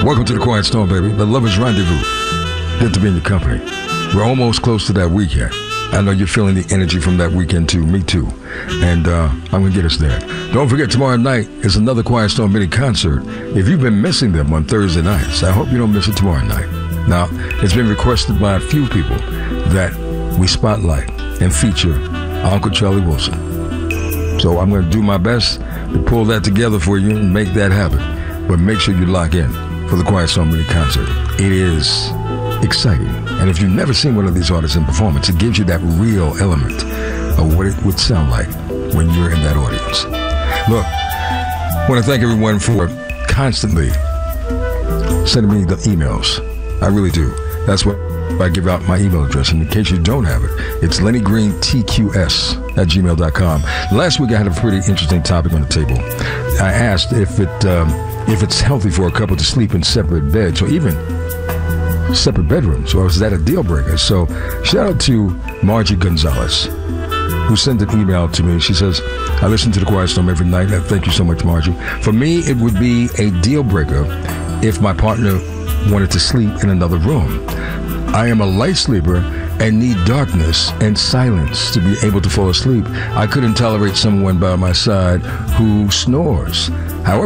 Welcome to the Quiet Storm, baby. The Lover's Rendezvous. Good to be in your company. We're almost close to that weekend. I know you're feeling the energy from that weekend, too. Me, too. And I'm going to get us there. Don't forget, tomorrow night is another Quiet Storm mini concert. If you've been missing them on Thursday nights, I hope you don't miss it tomorrow night. Now, it's been requested by a few people that we spotlight and feature Uncle Charlie Wilson. So I'm going to do my best to pull that together for you and make that happen. But make sure you lock in for the Quiet Storm mini concert. It is exciting. And if you've never seen one of these artists in performance, it gives you that real element of what it would sound like when you're in that audience. Look, I want to thank everyone for constantly sending me the emails. I really do. That's what I give out my email address. And in case you don't have it, it's LennyGreenTQS@gmail.com. Last week I had a pretty interesting topic on the table. I asked if it's healthy for a couple to sleep in separate beds or even separate bedrooms, or is that a deal breaker? So shout out to Margie Gonzalez, who sent an email to me. She says, I listen to the Quiet Storm every night. Thank you so much, Margie. For me, it would be a deal breaker if my partner wanted to sleep in another room. I am a light sleeper and need darkness and silence to be able to fall asleep. I couldn't tolerate someone by my side who snores. However,